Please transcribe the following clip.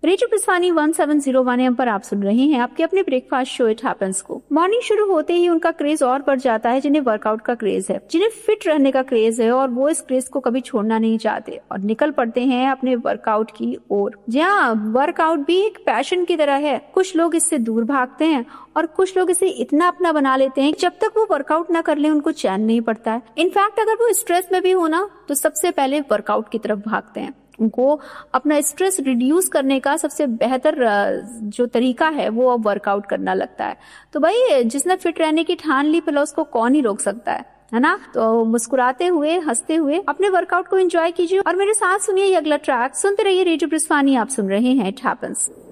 Radio पिस्वानी 1701 M पर आप सुन रहे हैं आपके अपने ब्रेकफास्ट शो इट हैपेंस को। मॉर्निंग शुरू होते ही उनका क्रेज और बढ़ जाता है जिन्हें वर्कआउट का क्रेज है, जिन्हें फिट रहने का क्रेज है और वो इस क्रेज को कभी छोड़ना नहीं चाहते और निकल पड़ते हैं अपने वर्कआउट की ओर। जी हाँ, वर्कआउट भी एक पैशन की तरह है। कुछ लोग इससे दूर भागते हैं और कुछ लोग इसे इतना अपना बना लेते हैं जब तक वो वर्कआउट ना कर ले उनको चैन नहीं पड़ता है। इनफैक्ट अगर वो स्ट्रेस में भी हो ना तो सबसे पहले वर्कआउट की तरफ भागते हैं। उनको अपना स्ट्रेस रिड्यूस करने का सबसे बेहतर जो तरीका है वो अब वर्कआउट करना लगता है। तो भाई जिसने फिट रहने की ठान ली पहले उसको कौन ही रोक सकता है ना। तो मुस्कुराते हुए हंसते हुए अपने वर्कआउट को एंजॉय कीजिए और मेरे साथ सुनिए ये अगला ट्रैक। सुनते रहिए रेडियो पिस्वानी, आप सुन रहे हैं इट हैपेंस।